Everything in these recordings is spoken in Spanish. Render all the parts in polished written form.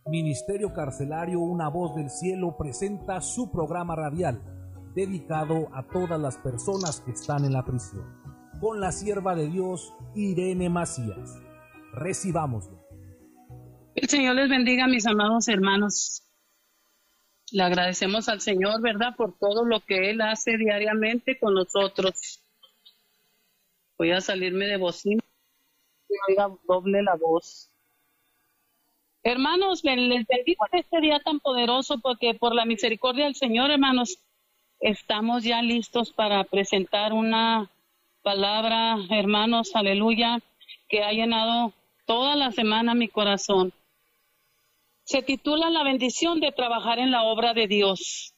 Ministerio Carcelario Una Voz del Cielo presenta su programa radial dedicado a todas las personas que están en la prisión, con la sierva de Dios Irene Macías. Recibámoslo. El Señor les bendiga, mis amados hermanos. Le agradecemos al Señor, ¿verdad?, por todo lo que Él hace diariamente con nosotros. Voy a salirme de bocina y oiga doble la voz. Hermanos, les bendigo en este día tan poderoso porque por la misericordia del Señor, hermanos, estamos ya listos para presentar una palabra, hermanos, aleluya, que ha llenado toda la semana mi corazón. Se titula La bendición de trabajar en la obra de Dios.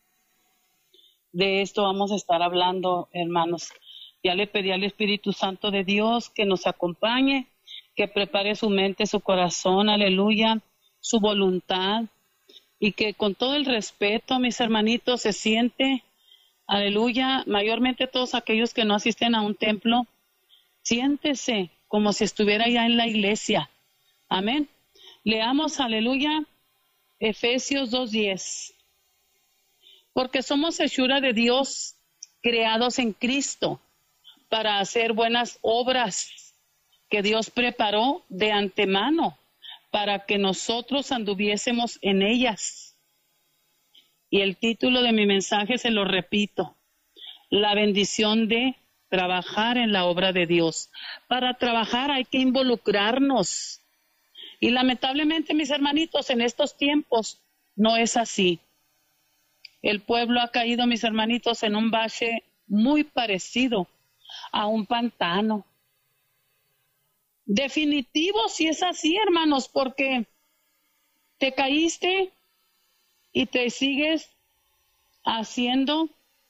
De esto vamos a estar hablando, hermanos. Ya le pedí al Espíritu Santo de Dios que nos acompañe, que prepare su mente, su corazón, aleluya, su voluntad, y que con todo el respeto, mis hermanitos, se siente, aleluya, mayormente todos aquellos que no asisten a un templo, siéntese como si estuviera ya en la iglesia. Amén. Leamos, aleluya, Efesios 2:10. Porque somos hechura de Dios, creados en Cristo, para hacer buenas obras que Dios preparó de antemano para que nosotros anduviésemos en ellas. Y el título de mi mensaje se lo repito: la bendición de trabajar en la obra de Dios. Para trabajar hay que involucrarnos. Y lamentablemente, mis hermanitos, en estos tiempos no es así. El pueblo ha caído, mis hermanitos, en un valle muy parecido a un pantano. Definitivo si es así, hermanos, porque te caíste y te sigues haciendo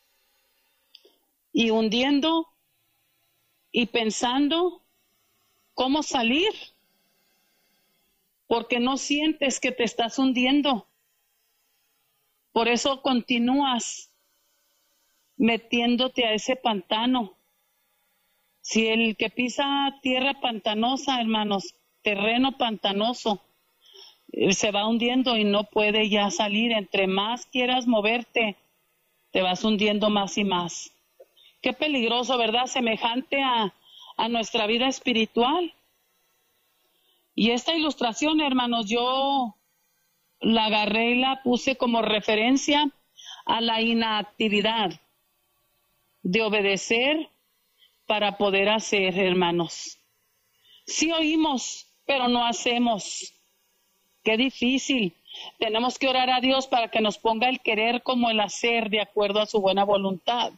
y hundiendo y pensando cómo salir, porque no sientes que te estás hundiendo. Por eso continúas metiéndote a ese pantano. Si el que pisa tierra pantanosa, hermanos, terreno pantanoso, se va hundiendo y no puede ya salir. Entre más quieras moverte, te vas hundiendo más y más. Qué peligroso, ¿verdad? Semejante a nuestra vida espiritual. Y esta ilustración, hermanos, yo la agarré y la puse como referencia a la inactividad de obedecer para poder hacer, hermanos. Sí oímos, pero no hacemos. Qué difícil. Tenemos que orar a Dios para que nos ponga el querer como el hacer de acuerdo a su buena voluntad.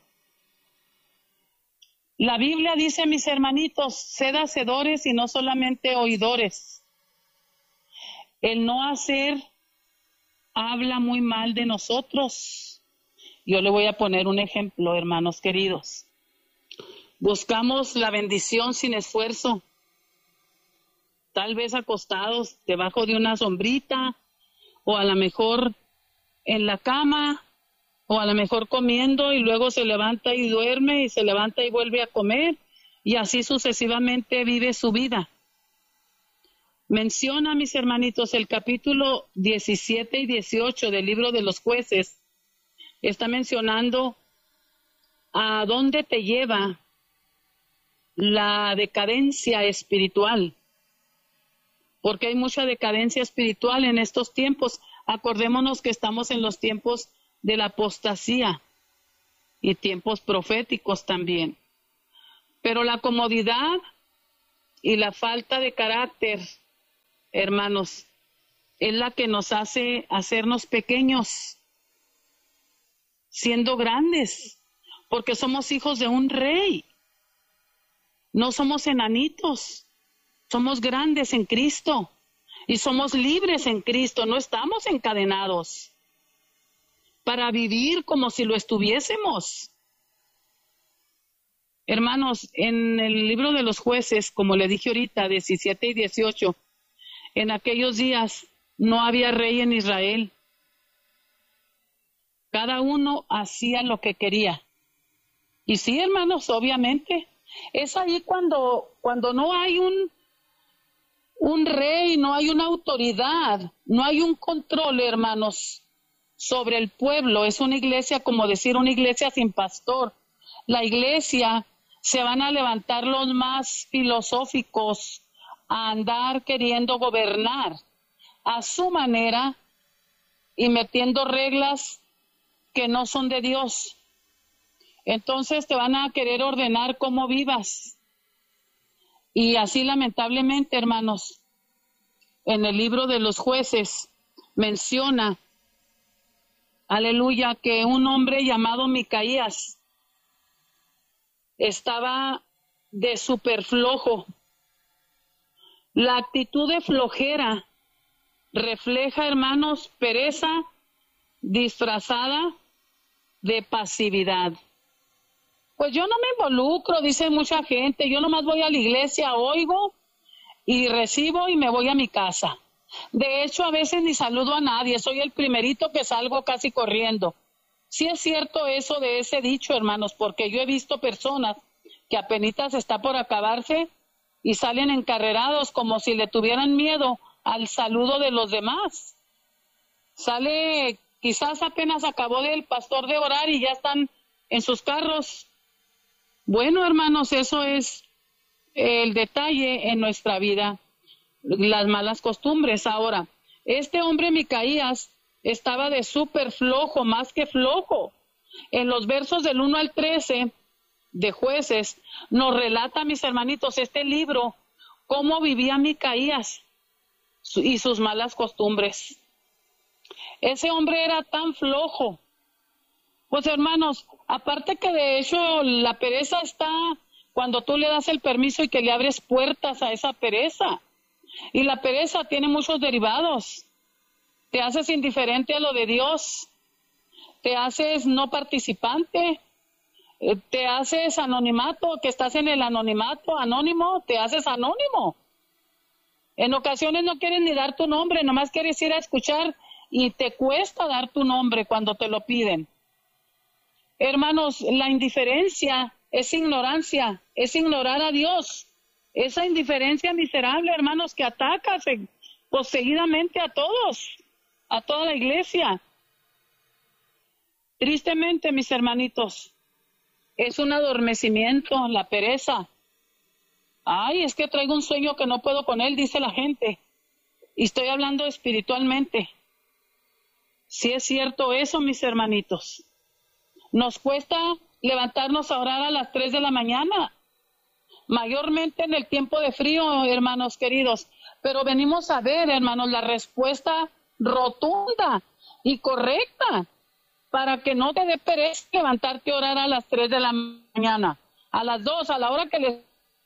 La Biblia dice, mis hermanitos, sed hacedores y no solamente oidores. El no hacer habla muy mal de nosotros. Yo le voy a poner un ejemplo, hermanos queridos. Buscamos la bendición sin esfuerzo, tal vez acostados debajo de una sombrita, o a lo mejor en la cama, o a lo mejor comiendo y luego se levanta y duerme y se levanta y vuelve a comer, y así sucesivamente vive su vida. Menciona, mis hermanitos, el capítulo 17 y 18 del libro de los Jueces. Está mencionando a dónde te lleva la decadencia espiritual, porque hay mucha decadencia espiritual en estos tiempos. Acordémonos que estamos en los tiempos de la apostasía y tiempos proféticos también. Pero la comodidad y la falta de carácter, hermanos, es la que nos hace hacernos pequeños, siendo grandes, porque somos hijos de un rey. No somos enanitos, somos grandes en Cristo y somos libres en Cristo, no estamos encadenados para vivir como si lo estuviésemos. Hermanos, en el libro de los Jueces, como le dije ahorita, 17 y 18, en aquellos días no había rey en Israel. Cada uno hacía lo que quería. Y sí, hermanos, obviamente, es ahí cuando no hay un un rey, no hay una autoridad, no hay un control, hermanos, sobre el pueblo. Es una iglesia, como decir, una iglesia sin pastor. La iglesia se van a levantar los más filosóficos a andar queriendo gobernar a su manera y metiendo reglas que no son de Dios. Entonces te van a querer ordenar cómo vivas. Y así lamentablemente, hermanos, en el libro de los Jueces menciona, aleluya, que un hombre llamado Micaías estaba de súper flojo. La actitud de flojera refleja, hermanos, pereza disfrazada de pasividad. Pues yo no me involucro, dice mucha gente, yo nomás voy a la iglesia, oigo y recibo y me voy a mi casa. De hecho, a veces ni saludo a nadie, soy el primerito que salgo casi corriendo. Sí es cierto eso de ese dicho, hermanos, porque yo he visto personas que apenitas está por acabarse y salen encarrerados como si le tuvieran miedo al saludo de los demás. Sale, quizás apenas acabó el pastor de orar y ya están en sus carros. Bueno, hermanos, eso es el detalle en nuestra vida, las malas costumbres. Ahora, este hombre Micaías estaba de súper flojo, más que flojo. En los versos del 1 al 13 de Jueces nos relata, mis hermanitos, este libro, cómo vivía Micaías y sus malas costumbres. Ese hombre era tan flojo. Pues hermanos, aparte que de hecho la pereza está cuando tú le das el permiso y que le abres puertas a esa pereza. Y la pereza tiene muchos derivados. Te haces indiferente a lo de Dios. Te haces no participante. Te haces anonimato, que estás en el anonimato, anónimo, te haces anónimo. En ocasiones no quieres ni dar tu nombre, nomás quieres ir a escuchar y te cuesta dar tu nombre cuando te lo piden. Hermanos, la indiferencia es ignorancia, es ignorar a Dios. Esa indiferencia miserable, hermanos, que ataca poseídamente a todos, a toda la iglesia. Tristemente, mis hermanitos, es un adormecimiento, la pereza. Ay, es que traigo un sueño que no puedo con él, dice la gente. Y estoy hablando espiritualmente. Sí es cierto eso, mis hermanitos. Nos cuesta levantarnos a orar a las 3 de la mañana, mayormente en el tiempo de frío, hermanos queridos. Pero venimos a ver, hermanos, la respuesta rotunda y correcta para que no te dé pereza levantarte a orar a las 3 de la mañana, a las 2, a la hora que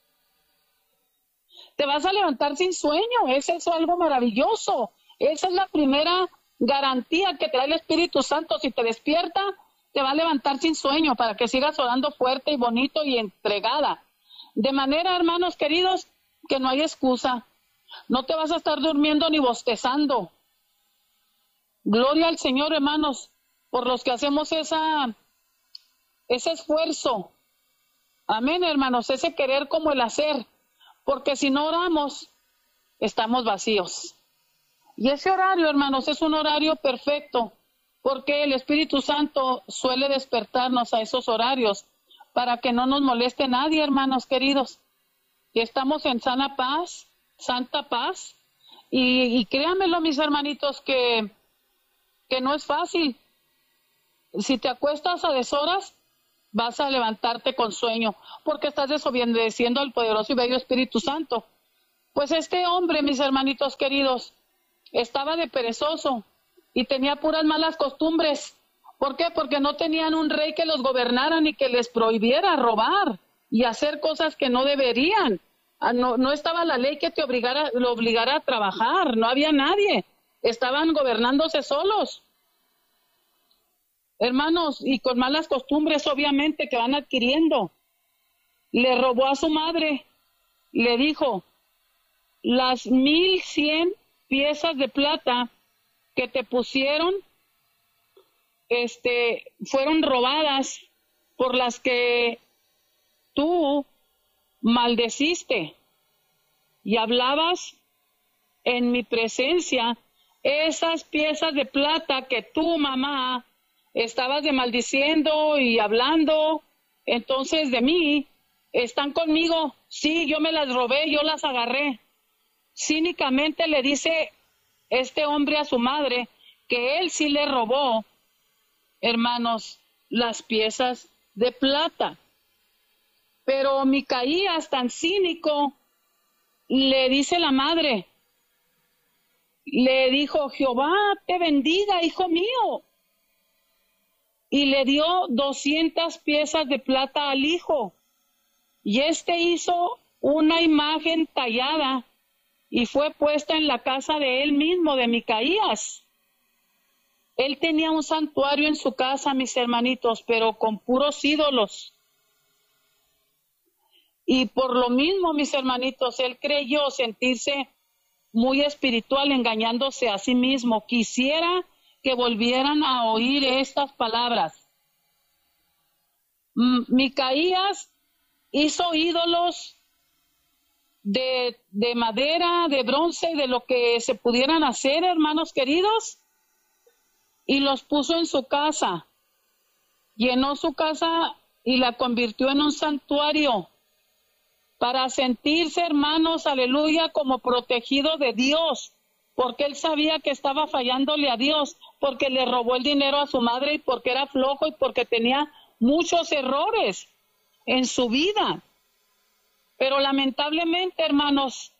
te vas a levantar sin sueño. Eso es algo maravilloso. Esa es la primera garantía que te da el Espíritu Santo. Si te despierta, te va a levantar sin sueño para que sigas orando fuerte y bonito y entregada. De manera, hermanos queridos, que no hay excusa. No te vas a estar durmiendo ni bostezando. Gloria al Señor, hermanos, por los que hacemos ese esfuerzo. Amén, hermanos, ese querer como el hacer. Porque si no oramos, estamos vacíos. Y ese horario, hermanos, es un horario perfecto, porque el Espíritu Santo suele despertarnos a esos horarios para que no nos moleste nadie, hermanos queridos. Que estamos en sana paz, santa paz. Y créanmelo, mis hermanitos, que no es fácil. Si te acuestas a deshoras, vas a levantarte con sueño, porque estás desobedeciendo al poderoso y bello Espíritu Santo. Pues este hombre, mis hermanitos queridos, estaba de perezoso y tenía puras malas costumbres. ¿Por qué? Porque no tenían un rey que los gobernara ni que les prohibiera robar y hacer cosas que no deberían. No estaba la ley que lo obligara a trabajar, no había nadie. Estaban gobernándose solos. Hermanos, y con malas costumbres obviamente que van adquiriendo. Le robó a su madre, le dijo, las 1,100 piezas de plata que te pusieron, fueron robadas por las que tú maldeciste y hablabas en mi presencia esas piezas de plata que tú, mamá, estabas de maldiciendo y hablando entonces de mí, están conmigo. Sí, yo me las robé, yo las agarré. Cínicamente le dice este hombre a su madre que él sí le robó, hermanos, las piezas de plata. Pero Micaías, tan cínico, le dice la madre, le dijo: Jehová te bendiga, hijo mío. Y le dio 200 piezas de plata al hijo. Y hizo una imagen tallada y fue puesta en la casa de él mismo, de Micaías. Él tenía un santuario en su casa, mis hermanitos, pero con puros ídolos. Y por lo mismo, mis hermanitos, él creyó sentirse muy espiritual, engañándose a sí mismo. Quisiera que volvieran a oír estas palabras. Micaías hizo ídolos de madera, de bronce, de lo que se pudieran hacer, hermanos queridos, y los puso en su casa. Llenó su casa y la convirtió en un santuario para sentirse, hermanos, aleluya, como protegido de Dios, porque él sabía que estaba fallándole a Dios, porque le robó el dinero a su madre y porque era flojo y porque tenía muchos errores en su vida. Pero lamentablemente, hermanos,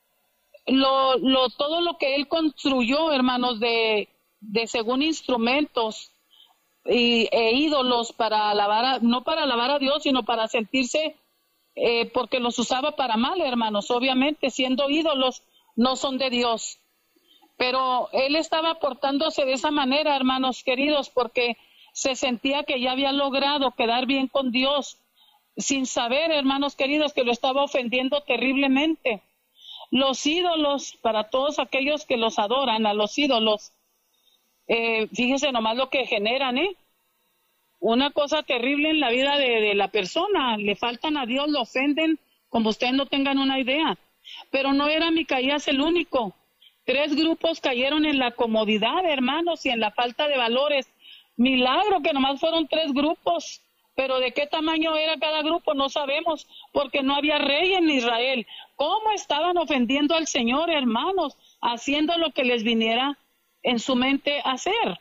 todo lo que él construyó, hermanos, de según instrumentos e ídolos para alabar, no para alabar a Dios, sino para sentirse, porque los usaba para mal, hermanos. Obviamente, siendo ídolos, no son de Dios. Pero él estaba portándose de esa manera, hermanos queridos, porque se sentía que ya había logrado quedar bien con Dios, sin saber, hermanos queridos, que lo estaba ofendiendo terriblemente. Los ídolos, para todos aquellos que los adoran, a los ídolos, fíjense nomás lo que generan, una cosa terrible en la vida de la persona. Le faltan a Dios, lo ofenden, como ustedes no tengan una idea. Pero no era Micaías el único. 3 grupos cayeron en la comodidad, hermanos, y en la falta de valores. Milagro que nomás fueron 3 grupos, pero de qué tamaño era cada grupo no sabemos, porque no había rey en Israel. ¿Cómo estaban ofendiendo al Señor, hermanos, haciendo lo que les viniera en su mente hacer?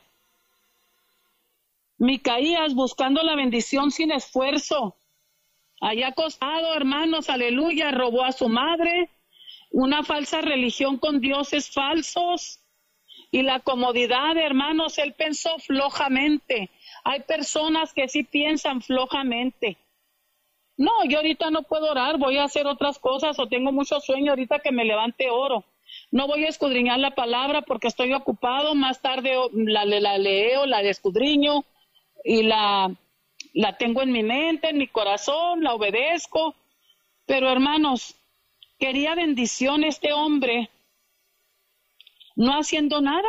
Micaías buscando la bendición sin esfuerzo, allá acostado, hermanos, aleluya, robó a su madre, una falsa religión con dioses falsos y la comodidad, hermanos. Él pensó flojamente. Hay personas que sí piensan flojamente. No, yo ahorita no puedo orar, voy a hacer otras cosas, o tengo mucho sueño, ahorita que me levante oro. No voy a escudriñar la palabra porque estoy ocupado, más tarde la leo, la escudriño y la tengo en mi mente, en mi corazón, la obedezco. Pero hermanos, quería bendición este hombre, no haciendo nada.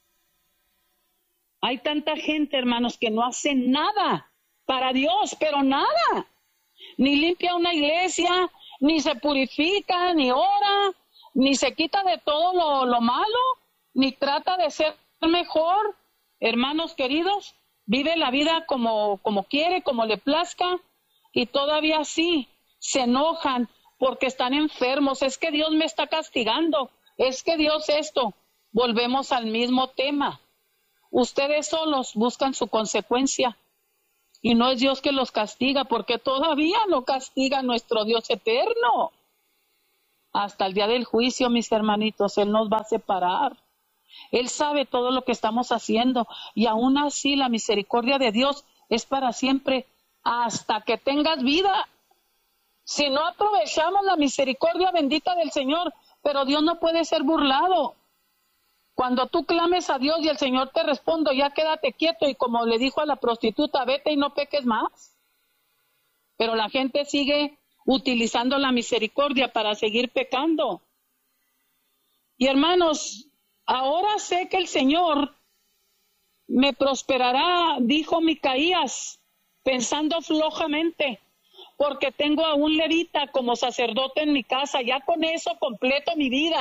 Hay tanta gente, hermanos, que no hace nada para Dios, pero nada. Ni limpia una iglesia, ni se purifica, ni ora, ni se quita de todo lo malo, ni trata de ser mejor. Hermanos queridos, vive la vida como quiere, como le plazca, y todavía sí se enojan porque están enfermos. Es que Dios me está castigando, es que Dios esto. Volvemos al mismo tema. Ustedes solos buscan su consecuencia y no es Dios que los castiga, porque todavía no castiga nuestro Dios eterno. Hasta el día del juicio, mis hermanitos, Él nos va a separar. Él sabe todo lo que estamos haciendo y aún así la misericordia de Dios es para siempre hasta que tengas vida. Si no aprovechamos la misericordia bendita del Señor, pero Dios no puede ser burlado. Cuando tú clames a Dios y el Señor te responde, ya quédate quieto, y como le dijo a la prostituta, vete y no peques más. Pero la gente sigue utilizando la misericordia para seguir pecando. Y hermanos, ahora sé que el Señor me prosperará, dijo Micaías, pensando flojamente, porque tengo a un levita como sacerdote en mi casa, ya con eso completo mi vida.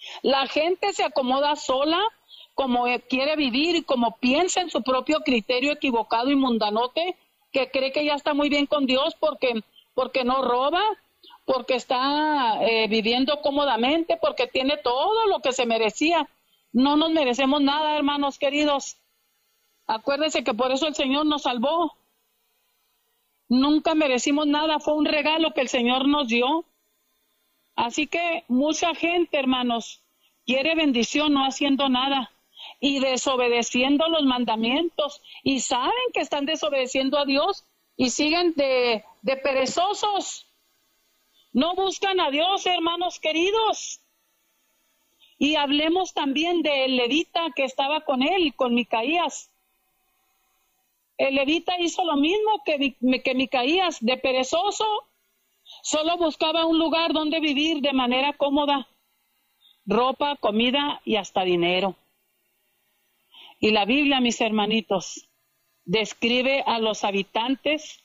La gente se acomoda sola, como quiere vivir y como piensa en su propio criterio equivocado y mundanote, que cree que ya está muy bien con Dios porque no roba, porque está viviendo cómodamente, porque tiene todo lo que se merecía. No nos merecemos nada, hermanos queridos. Acuérdense que por eso el Señor nos salvó. Nunca merecimos nada, fue un regalo que el Señor nos dio. Así que mucha gente, hermanos, quiere bendición no haciendo nada y desobedeciendo los mandamientos, y saben que están desobedeciendo a Dios y siguen de perezosos. No buscan a Dios, hermanos queridos. Y hablemos también del levita que estaba con él, con Micaías. El levita hizo lo mismo que Micaías, de perezoso. Solo buscaba un lugar donde vivir de manera cómoda, ropa, comida y hasta dinero. Y la Biblia, mis hermanitos, describe a los habitantes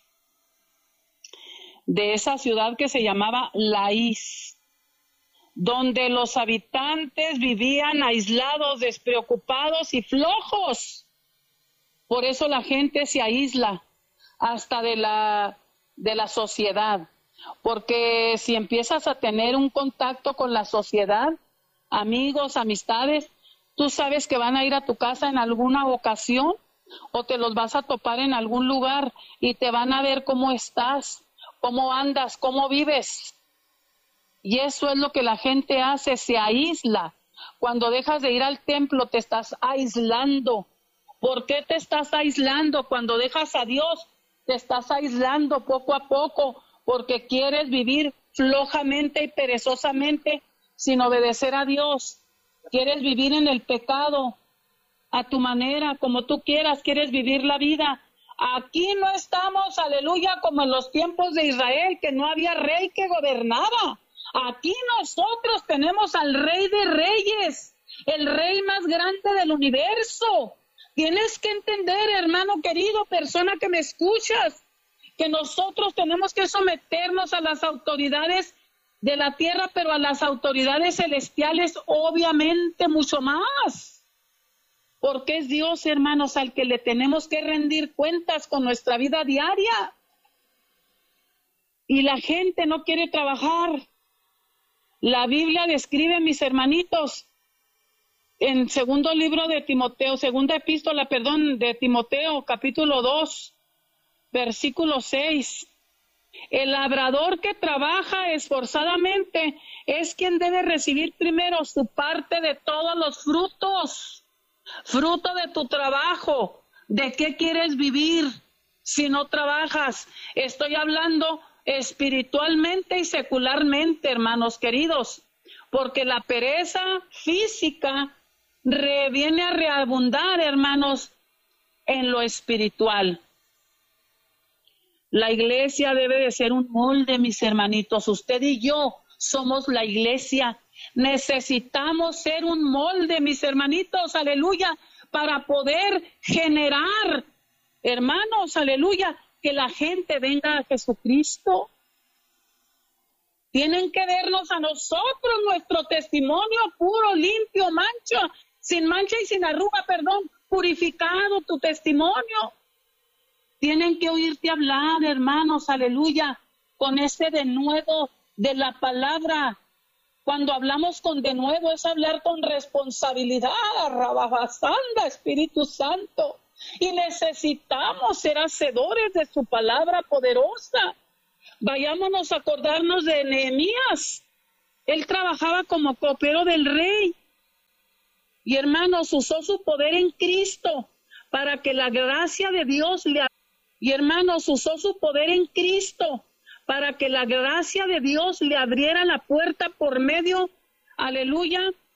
de esa ciudad que se llamaba Laís, donde los habitantes vivían aislados, despreocupados y flojos. Por eso la gente se aísla hasta de la sociedad. Porque si empiezas a tener un contacto con la sociedad, amigos, amistades, tú sabes que van a ir a tu casa en alguna ocasión o te los vas a topar en algún lugar y te van a ver cómo estás, cómo andas, cómo vives. Y eso es lo que la gente hace, se aísla. Cuando dejas de ir al templo te estás aislando. ¿Por qué te estás aislando? Cuando dejas a Dios te estás aislando poco a poco, porque quieres vivir flojamente y perezosamente sin obedecer a Dios. Quieres vivir en el pecado a tu manera, como tú quieras, quieres vivir la vida. Aquí no estamos, aleluya, como en los tiempos de Israel, que no había rey que gobernaba. Aquí nosotros tenemos al Rey de Reyes, el Rey más grande del universo. Tienes que entender, hermano querido, persona que me escuchas, que nosotros tenemos que someternos a las autoridades de la tierra, pero a las autoridades celestiales obviamente mucho más. Porque es Dios, hermanos, al que le tenemos que rendir cuentas con nuestra vida diaria. Y la gente no quiere trabajar. La Biblia describe, mis hermanitos, en segunda epístola de Timoteo, capítulo 2, versículo 6. El labrador que trabaja esforzadamente es quien debe recibir primero su parte de todos los frutos. Fruto de tu trabajo. ¿De qué quieres vivir si no trabajas? Estoy hablando espiritualmente y secularmente, hermanos queridos, porque la pereza física viene a reabundar, hermanos, en lo espiritual. La iglesia debe de ser un molde, mis hermanitos. Usted y yo somos la iglesia. Necesitamos ser un molde, mis hermanitos, aleluya, para poder generar, hermanos, aleluya, que la gente venga a Jesucristo. Tienen que vernos a nosotros, nuestro testimonio puro, limpio, sin mancha y sin arruga, purificado tu testimonio. Tienen que oírte hablar, hermanos, aleluya, con ese denuedo de la palabra. Cuando hablamos con denuedo es hablar con responsabilidad, Rabajasanda, Espíritu Santo. Y necesitamos ser hacedores de su palabra poderosa. Vayámonos a acordarnos de Nehemías. Él trabajaba como copero del rey. Y hermanos, usó su poder en Cristo para que la gracia de Dios le abriera la puerta por medio, aleluya,